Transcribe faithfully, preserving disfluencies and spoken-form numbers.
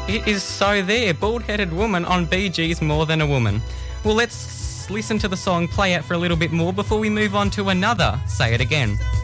It is so there. Bald-headed woman on Bee Gees More Than a Woman. Well, let's listen to the song play out for a little bit more before we move on to another Say It Again.